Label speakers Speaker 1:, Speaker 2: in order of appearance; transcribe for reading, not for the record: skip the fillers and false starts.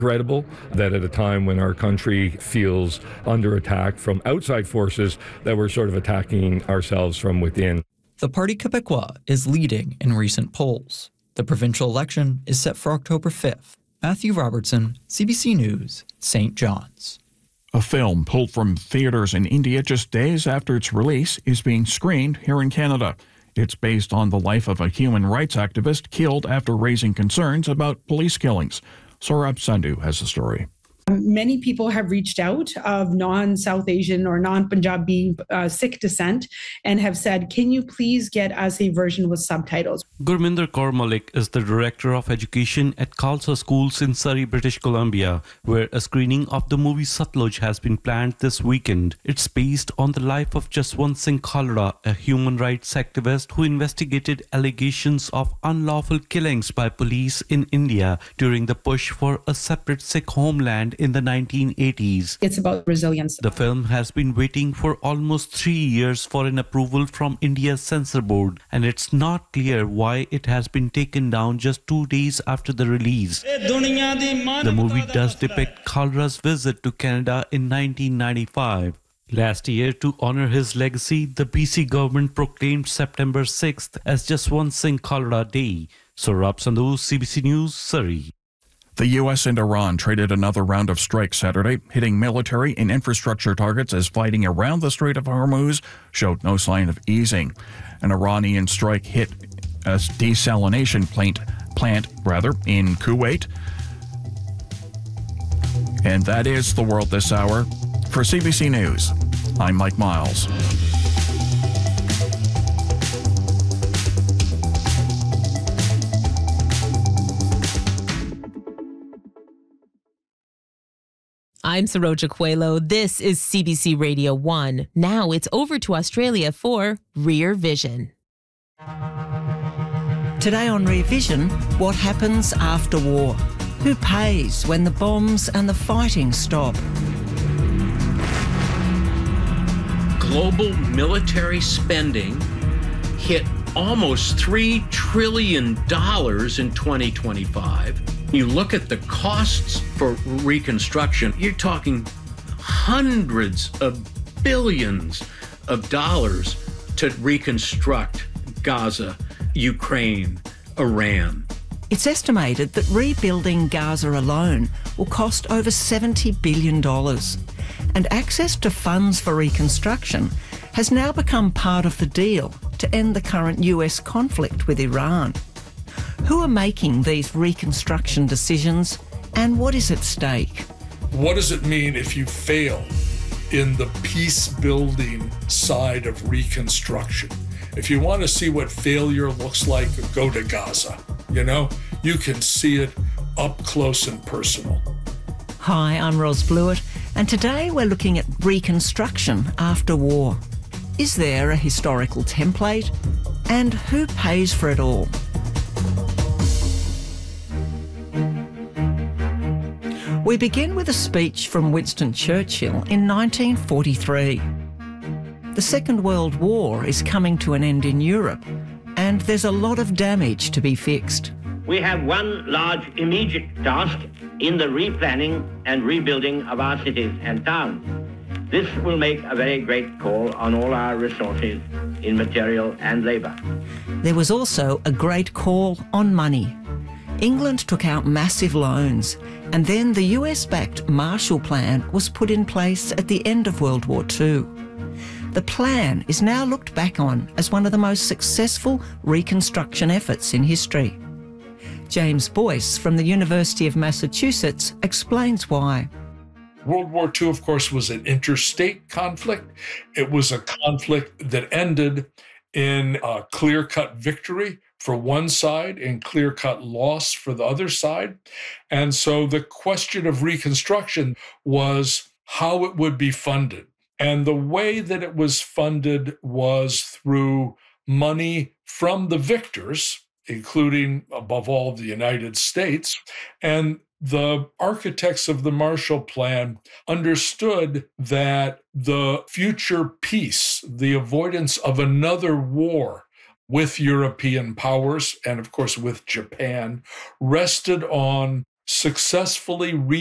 Speaker 1: Incredible that at a time when our country feels under attack from outside forces, that we're sort of attacking ourselves from within.
Speaker 2: The Parti Québécois is leading in recent polls. The provincial election is set for October 5th. Matthew Robertson, CBC News, St. John's.
Speaker 3: A film pulled from theaters in India just days after its release is being screened here in Canada. It's based on the life of a human rights activist killed after raising concerns about police killings. Saurabh Sandhu has the story.
Speaker 4: Many people have reached out of non-South Asian or non-Punjabi Sikh descent and have said, can you please get us a version with subtitles?
Speaker 5: Gurminder Kaur Malik is the Director of Education at Khalsa Schools in Surrey, British Columbia, where a screening of the movie Satluj has been planned this weekend. It's based on the life of Jaswant Singh Khalra, a human rights activist who investigated allegations of unlawful killings by police in India during the push for a separate Sikh homeland in the 1980s.
Speaker 4: It's about resilience.
Speaker 5: The film has been waiting for almost 3 years for an approval from India's censor board, and it's not clear why it has been taken down just 2 days after the release. The movie does depict Khalra's visit to Canada in 1995. Last year, to honor his legacy, the BC government proclaimed September 6th as Jaswant Singh Khalra Day. Saurabh Sandhu, CBC News, Surrey.
Speaker 3: The U.S. and Iran traded another round of strikes Saturday, hitting military and infrastructure targets as fighting around the Strait of Hormuz showed no sign of easing. An Iranian strike hit a desalination plant in Kuwait. And that is the world this hour. For CBC News, I'm Mike Miles.
Speaker 6: I'm Saroja Coelho. This is CBC Radio 1. Now it's over to Australia for Rear Vision.
Speaker 7: Today on Rear Vision, what happens after war? Who pays when the bombs and the fighting stop?
Speaker 8: Global military spending hit almost $3 trillion in 2025. You look at the costs for reconstruction, you're talking hundreds of billions of dollars to reconstruct Gaza, Ukraine, Iran.
Speaker 7: It's estimated that rebuilding Gaza alone will cost over $70 billion. And access to funds for reconstruction has now become part of the deal to end the current US conflict with Iran. Who are making these reconstruction decisions and what is at stake?
Speaker 9: What does it mean if you fail in the peace-building side of reconstruction? If you want to see what failure looks like, go to Gaza. You can see it up close and personal.
Speaker 7: Hi, I'm Ros Blewett, and today we're looking at reconstruction after war. Is there a historical template? And who pays for it all? We begin with a speech from Winston Churchill in 1943. The Second World War is coming to an end in Europe, and there's a lot of damage to be fixed.
Speaker 10: We have one large immediate task in the replanning and rebuilding of our cities and towns. This will make a very great call on all our resources in material and labour.
Speaker 7: There was also a great call on money. England took out massive loans, and then the US-backed Marshall Plan was put in place at the end of World War II. The plan is now looked back on as one of the most successful reconstruction efforts in history. James Boyce from the University of Massachusetts explains why.
Speaker 9: World War II, of course, was an interstate conflict. It was a conflict that ended in a clear-cut victory for one side and clear-cut loss for the other side. And so the question of reconstruction was how it would be funded. And the way that it was funded was through money from the victors, including, above all, the United States. And the architects of the Marshall Plan understood that the future peace, the avoidance of another war with European powers, and of course with Japan, rested on successfully